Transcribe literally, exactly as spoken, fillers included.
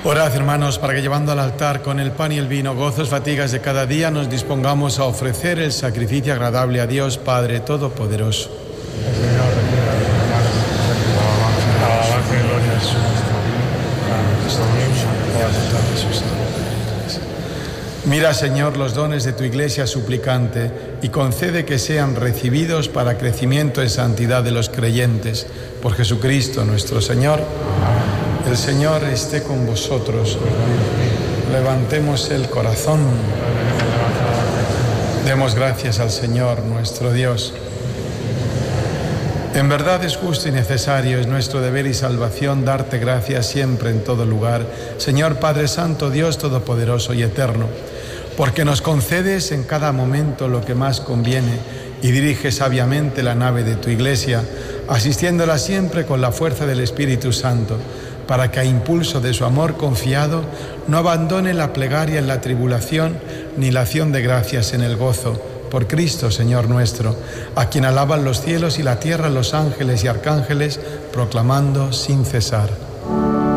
Orad, hermanos, para que llevando al altar con el pan y el vino, gozos, fatigas de cada día, nos dispongamos a ofrecer el sacrificio agradable a Dios Padre Todopoderoso. El Señor reciba de tus manos la alabanza y gloria de su Mira, Señor, los dones de tu Iglesia suplicante y concede que sean recibidos para crecimiento en santidad de los creyentes. Por Jesucristo nuestro Señor. El Señor esté con vosotros. Levantemos el corazón. Demos gracias al Señor nuestro Dios. En verdad es justo y necesario, es nuestro deber y salvación darte gracias siempre en todo lugar, Señor Padre Santo, Dios Todopoderoso y Eterno, porque nos concedes en cada momento lo que más conviene y diriges sabiamente la nave de tu Iglesia, asistiéndola siempre con la fuerza del Espíritu Santo, para que a impulso de su amor confiado no abandone la plegaria en la tribulación ni la acción de gracias en el gozo. Por Cristo, Señor nuestro, a quien alaban los cielos y la tierra, los ángeles y arcángeles, proclamando sin cesar.